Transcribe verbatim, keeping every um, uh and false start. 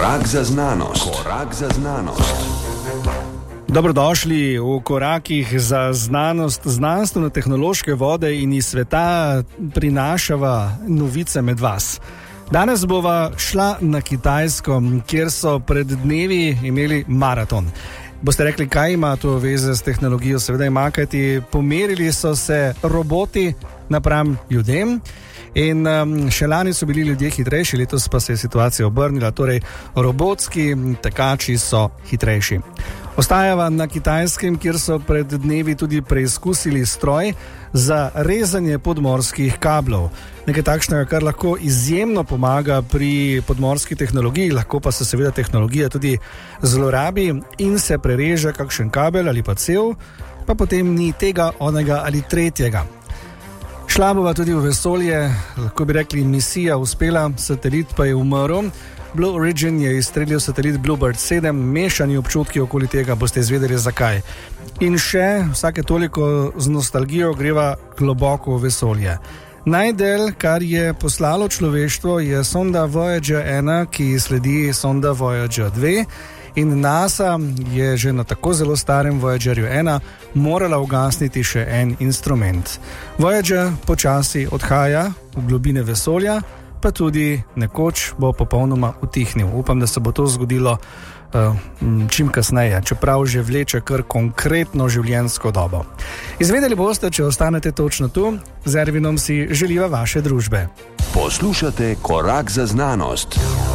Korak za znanost. Korak za znanost. Dobrodošli v korakih za znanost, znanstveno-tehnološke vode in iz sveta prinašava novice med vas. Danes bova šla na Kitajsko, kjer so pred dnevi imeli maraton. Boste rekli, kaj ima to veze s tehnologijo? Seveda ima, kajti pomerili so se roboti napram ljudem. In um, še lani so bili ljudje hitrejši, letos pa se je situacija obrnila, torej robotski tekači so hitrejši. Ostajava na Kitajskem, kjer so pred dnevi tudi preizkusili stroj za rezanje podmorskih kablov. Nekaj takšnega, kar lahko izjemno pomaga pri podmorski tehnologiji, lahko pa se seveda tehnologija tudi zlorabi in se prereže kakšen kabel ali pa cev, pa potem ni tega, onega ali tretjega. Šla bova tudi v vesolje, lahko bi rekli, misija uspela, satelit pa je umrl. Blue Origin je izstrelil satelit Bluebird sedem, mešani občutki okoli tega, boste izvedeli zakaj. In še vsake toliko z nostalgijo greva globoko v vesolje. Najdel, kar je poslalo človeštvo, je sonda Voyager ena, ki sledi sonda Voyager dve. In NASA je že na tako zelo starem Voyagerju ena morala ugasniti še en instrument. Voyager počasi odhaja v globine vesolja, pa tudi nekoč bo popolnoma utihnil. Upam, da se bo to zgodilo uh, čim kasneje, čeprav že vleče kar konkretno življenjsko dobo. Izvedeli boste, če ostanete točno tu, z Ervinom si želiva vaše družbe. Poslušate Korak za znanost.